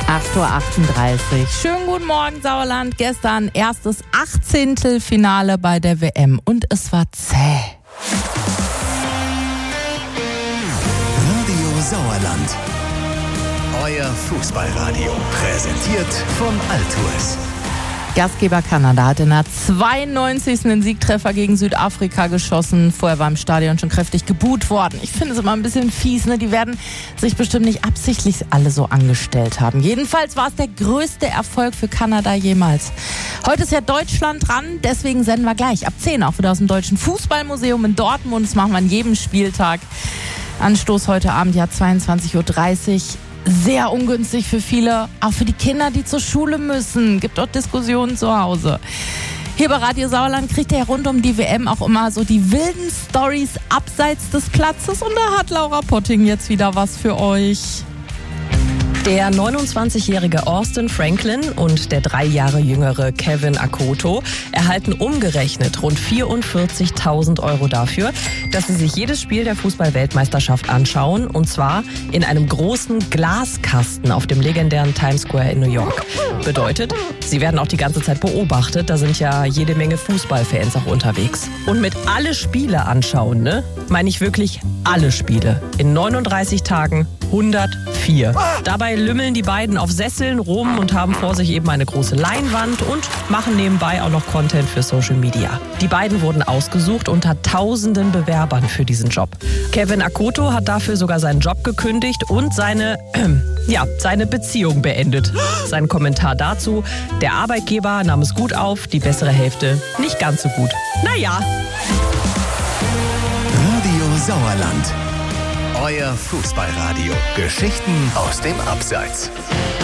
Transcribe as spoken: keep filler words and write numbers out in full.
acht Uhr achtunddreißig. Schönen guten Morgen, Sauerland. Gestern erstes Achtzehntelfinale bei der W M und es war zäh. Radio Sauerland. Euer Fußballradio. Präsentiert von Altours. Gastgeber Kanada hat in der zweiundneunzigsten den Siegtreffer gegen Südafrika geschossen. Vorher war im Stadion schon kräftig geboot worden. Ich finde es immer ein bisschen fies, ne? Die werden sich bestimmt nicht absichtlich alle so angestellt haben. Jedenfalls war es der größte Erfolg für Kanada jemals. Heute ist ja Deutschland dran, deswegen senden wir gleich ab zehn auch wieder aus dem Deutschen Fußballmuseum in Dortmund. Das machen wir an jedem Spieltag. Anstoß heute Abend, ja zweiundzwanzig Uhr dreißig. Sehr ungünstig für viele, auch für die Kinder, die zur Schule müssen. Gibt auch Diskussionen zu Hause. Hier bei Radio Sauerland kriegt ihr rund um die W M auch immer so die wilden Storys abseits des Platzes. Und da hat Laura Potting jetzt wieder was für euch. Der neunundzwanzigjährige Austin Franklin und der drei Jahre jüngere Kevin Akoto erhalten umgerechnet rund vierundvierzigtausend Euro dafür, dass sie sich jedes Spiel der Fußball-Weltmeisterschaft anschauen, und zwar in einem großen Glaskasten auf dem legendären Times Square in New York. Bedeutet, sie werden auch die ganze Zeit beobachtet, da sind ja jede Menge Fußballfans auch unterwegs. Und mit alle Spiele anschauen, ne, meine ich wirklich alle Spiele. In neununddreißig Tagen hundertvier. Dabei lümmeln die beiden auf Sesseln rum und haben vor sich eben eine große Leinwand und machen nebenbei auch noch Content für Social Media. Die beiden wurden ausgesucht unter tausenden Bewerbern für diesen Job. Kevin Akoto hat dafür sogar seinen Job gekündigt und seine, äh, ja, seine Beziehung beendet. Sein Kommentar dazu: Der Arbeitgeber nahm es gut auf, die bessere Hälfte nicht ganz so gut. Naja. Radio Sauerland. Euer Fußballradio. Geschichten aus dem Abseits.